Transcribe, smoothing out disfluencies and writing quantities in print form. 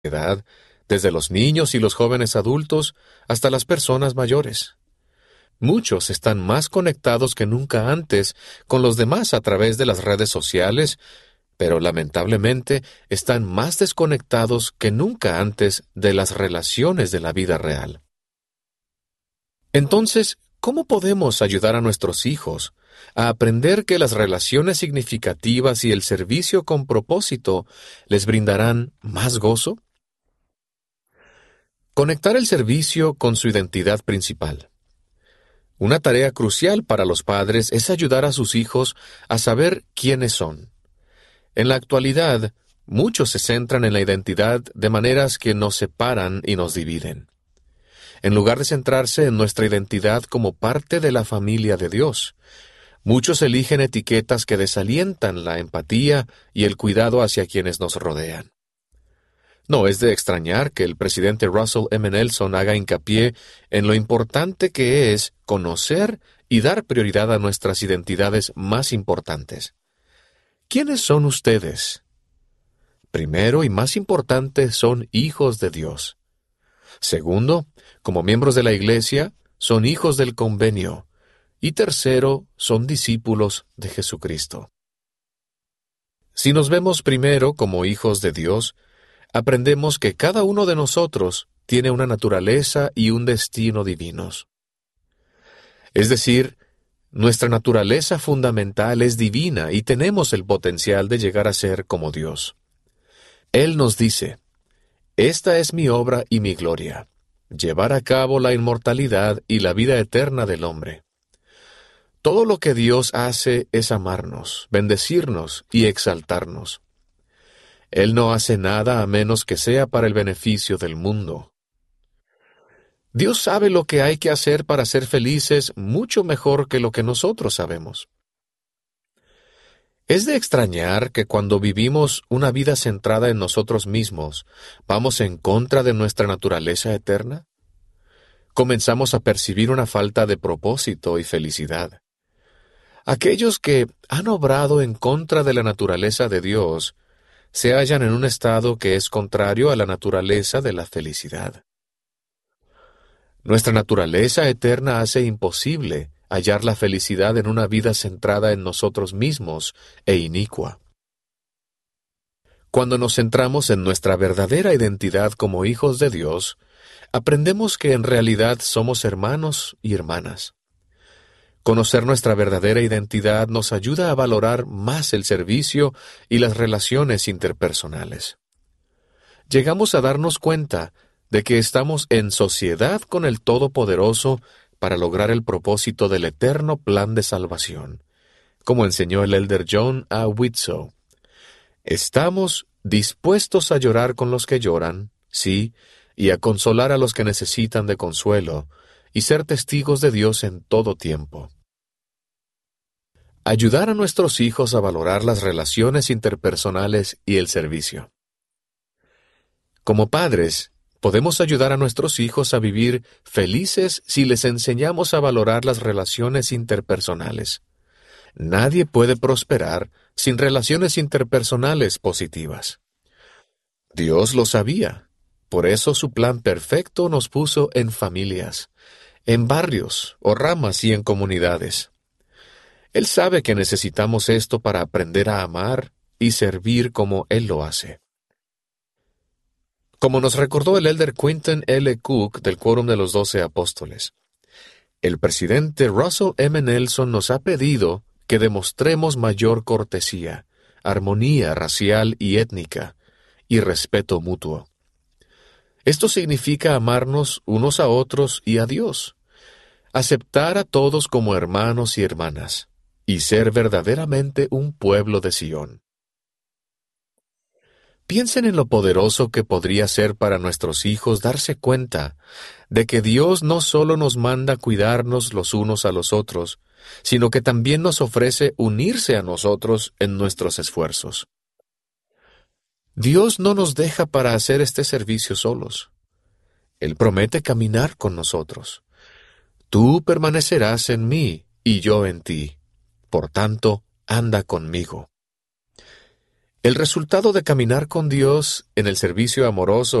edad, desde los niños y los jóvenes adultos hasta las personas mayores. Muchos están más conectados que nunca antes con los demás a través de las redes sociales, pero lamentablemente están más desconectados que nunca antes de las relaciones de la vida real. Entonces, ¿cómo podemos ayudar a nuestros hijos a aprender que las relaciones significativas y el servicio con propósito les brindarán más gozo? Conectar el servicio con su identidad principal. Una tarea crucial para los padres es ayudar a sus hijos a saber quiénes son. En la actualidad, muchos se centran en la identidad de maneras que nos separan y nos dividen. En lugar de centrarse en nuestra identidad como parte de la familia de Dios, muchos eligen etiquetas que desalientan la empatía y el cuidado hacia quienes nos rodean. No es de extrañar que el presidente Russell M. Nelson haga hincapié en lo importante que es conocer y dar prioridad a nuestras identidades más importantes. ¿Quiénes son ustedes? Primero y más importante, son hijos de Dios. Segundo, como miembros de la Iglesia, son hijos del convenio. Y tercero, son discípulos de Jesucristo. Si nos vemos primero como hijos de Dios, aprendemos que cada uno de nosotros tiene una naturaleza y un destino divinos. Es decir, nuestra naturaleza fundamental es divina y tenemos el potencial de llegar a ser como Dios. Él nos dice: «Esta es mi obra y mi gloria, llevar a cabo la inmortalidad y la vida eterna del hombre». Todo lo que Dios hace es amarnos, bendecirnos y exaltarnos. Él no hace nada a menos que sea para el beneficio del mundo. Dios sabe lo que hay que hacer para ser felices mucho mejor que lo que nosotros sabemos. Es de extrañar que cuando vivimos una vida centrada en nosotros mismos, vamos en contra de nuestra naturaleza eterna. Comenzamos a percibir una falta de propósito y felicidad. Aquellos que han obrado en contra de la naturaleza de Dios se hallan en un estado que es contrario a la naturaleza de la felicidad. Nuestra naturaleza eterna hace imposible hallar la felicidad en una vida centrada en nosotros mismos e inicua. Cuando nos centramos en nuestra verdadera identidad como hijos de Dios, aprendemos que en realidad somos hermanos y hermanas. Conocer nuestra verdadera identidad nos ayuda a valorar más el servicio y las relaciones interpersonales. Llegamos a darnos cuenta de que estamos en sociedad con el Todopoderoso para lograr el propósito del eterno plan de salvación, como enseñó el elder John A. Widtsoe. Estamos dispuestos a llorar con los que lloran, sí, y a consolar a los que necesitan de consuelo, y ser testigos de Dios en todo tiempo. Ayudar a nuestros hijos a valorar las relaciones interpersonales y el servicio. Como padres, podemos ayudar a nuestros hijos a vivir felices si les enseñamos a valorar las relaciones interpersonales. Nadie puede prosperar sin relaciones interpersonales positivas. Dios lo sabía. Por eso su plan perfecto nos puso en familias, en barrios o ramas y en comunidades. Él sabe que necesitamos esto para aprender a amar y servir como Él lo hace. Como nos recordó el elder Quinton L. Cook del Quórum de los 12 Apóstoles, el presidente Russell M. Nelson nos ha pedido que demostremos mayor cortesía, armonía racial y étnica, y respeto mutuo. Esto significa amarnos unos a otros y a Dios, aceptar a todos como hermanos y hermanas, y ser verdaderamente un pueblo de Sión. Piensen en lo poderoso que podría ser para nuestros hijos darse cuenta de que Dios no solo nos manda cuidarnos los unos a los otros, sino que también nos ofrece unirse a nosotros en nuestros esfuerzos. Dios no nos deja para hacer este servicio solos. Él promete caminar con nosotros. Tú permanecerás en mí y yo en ti. Por tanto, anda conmigo. El resultado de caminar con Dios en el servicio amoroso